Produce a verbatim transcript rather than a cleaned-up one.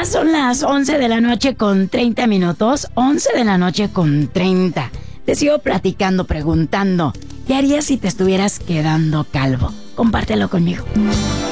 son las once de la noche con treinta minutos. once de la noche con treinta. Te sigo platicando, preguntando, ¿qué harías si te estuvieras quedando calvo? Compártelo conmigo.